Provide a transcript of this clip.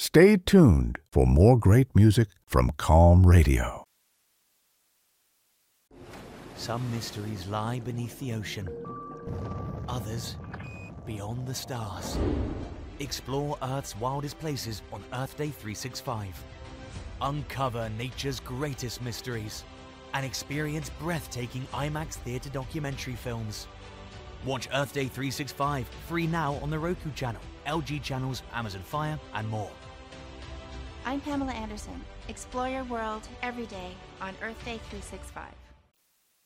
Stay tuned for more great music from Calm Radio. Some mysteries lie beneath the ocean. Others, beyond the stars. Explore Earth's wildest places on Earth Day 365. Uncover nature's greatest mysteries and experience breathtaking IMAX theater documentary films. Watch Earth Day 365 free now on the Roku channel, LG channels, Amazon Fire, and more. I'm Pamela Anderson. Explore your world every day on Earth Day 365.